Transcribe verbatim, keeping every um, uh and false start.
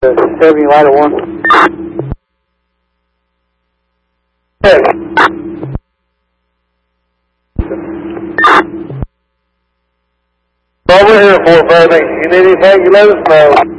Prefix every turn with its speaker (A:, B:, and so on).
A: seventy light at one. Hey. Over here, four five eight. You need anything, you let us know.